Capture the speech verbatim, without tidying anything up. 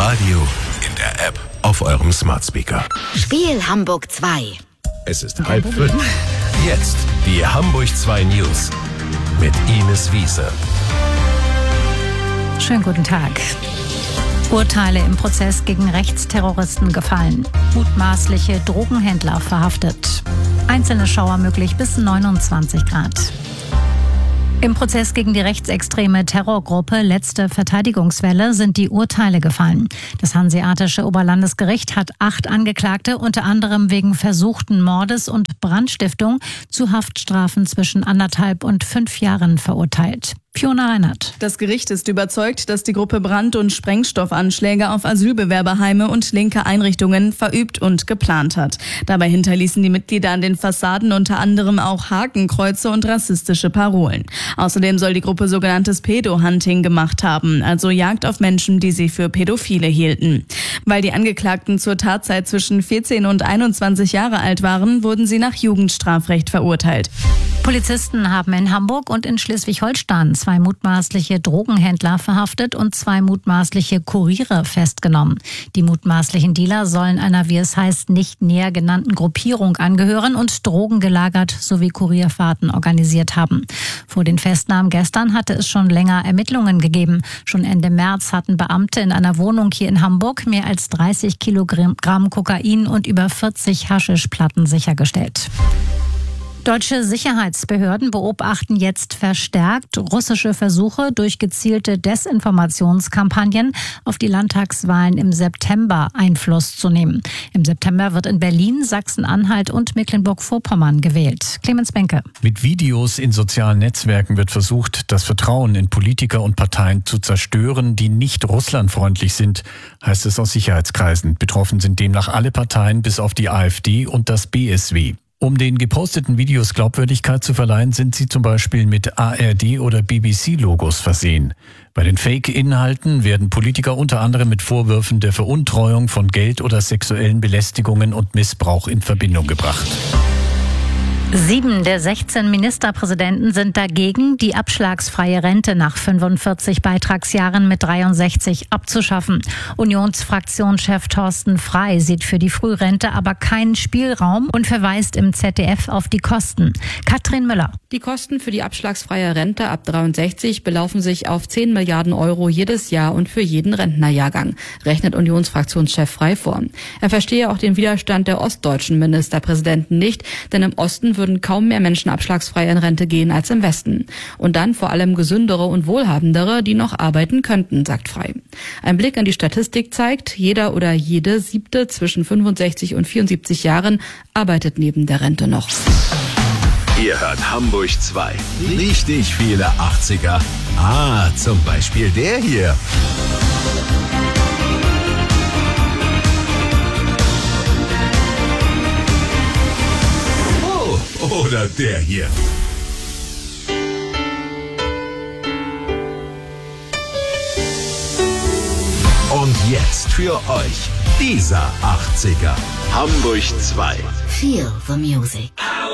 Radio, in der App, auf eurem Smart Speaker. Spiel Hamburg zwei. Es ist halb fünf. Jetzt die Hamburg zwei News mit Ines Wiese. Schönen guten Tag. Urteile im Prozess gegen Rechtsterroristen gefallen. Mutmaßliche Drogenhändler verhaftet. Einzelne Schauer möglich bis neunundzwanzig Grad. Im Prozess gegen die rechtsextreme Terrorgruppe Letzte Verteidigungswelle sind die Urteile gefallen. Das Hanseatische Oberlandesgericht hat acht Angeklagte unter anderem wegen versuchten Mordes und Brandstiftung zu Haftstrafen zwischen anderthalb und fünf Jahren verurteilt. Fiona Reinhardt. Das Gericht ist überzeugt, dass die Gruppe Brand- und Sprengstoffanschläge auf Asylbewerberheime und linke Einrichtungen verübt und geplant hat. Dabei hinterließen die Mitglieder an den Fassaden unter anderem auch Hakenkreuze und rassistische Parolen. Außerdem soll die Gruppe sogenanntes Pedo-Hunting gemacht haben, also Jagd auf Menschen, die sie für Pädophile hielten. Weil die Angeklagten zur Tatzeit zwischen vierzehn und einundzwanzig Jahre alt waren, wurden sie nach Jugendstrafrecht verurteilt. Polizisten haben in Hamburg und in Schleswig-Holstein zwei mutmaßliche Drogenhändler verhaftet und zwei mutmaßliche Kuriere festgenommen. Die mutmaßlichen Dealer sollen einer, wie es heißt, nicht näher genannten Gruppierung angehören und Drogen gelagert sowie Kurierfahrten organisiert haben. Vor den Festnahmen gestern hatte es schon länger Ermittlungen gegeben. Schon Ende März hatten Beamte in einer Wohnung hier in Hamburg mehr als dreißig Kilogramm Kokain und über vierzig Haschischplatten sichergestellt. Deutsche Sicherheitsbehörden beobachten jetzt verstärkt russische Versuche, durch gezielte Desinformationskampagnen auf die Landtagswahlen im September Einfluss zu nehmen. Im September wird in Berlin, Sachsen-Anhalt und Mecklenburg-Vorpommern gewählt. Clemens Benke. Mit Videos in sozialen Netzwerken wird versucht, das Vertrauen in Politiker und Parteien zu zerstören, die nicht russlandfreundlich sind, heißt es aus Sicherheitskreisen. Betroffen sind demnach alle Parteien bis auf die AfD und das B S W. Um den geposteten Videos Glaubwürdigkeit zu verleihen, sind sie zum Beispiel mit A R D- oder B B C-Logos versehen. Bei den Fake-Inhalten werden Politiker unter anderem mit Vorwürfen der Veruntreuung von Geld oder sexuellen Belästigungen und Missbrauch in Verbindung gebracht. Sieben der sechzehn Ministerpräsidenten sind dagegen, die abschlagsfreie Rente nach fünfundvierzig Beitragsjahren mit dreiundsechzig abzuschaffen. Unionsfraktionschef Thorsten Frey sieht für die Frührente aber keinen Spielraum und verweist im Z D F auf die Kosten. Katrin Müller. Die Kosten für die abschlagsfreie Rente ab dreiundsechzig belaufen sich auf zehn Milliarden Euro jedes Jahr und für jeden Rentnerjahrgang, rechnet Unionsfraktionschef Frey vor. Er verstehe auch den Widerstand der ostdeutschen Ministerpräsidenten nicht, denn im Osten würden kaum mehr Menschen abschlagsfrei in Rente gehen als im Westen. Und dann vor allem gesündere und wohlhabendere, die noch arbeiten könnten, sagt Frey. Ein Blick in die Statistik zeigt, jeder oder jede Siebte zwischen fünfundsechzig und vierundsiebzig Jahren arbeitet neben der Rente noch. Ihr hört Hamburg zwei. Richtig viele achtziger. Ah, zum Beispiel der hier. Oder der hier. Und jetzt für euch dieser achtziger. Hamburg zwei. Feel the music.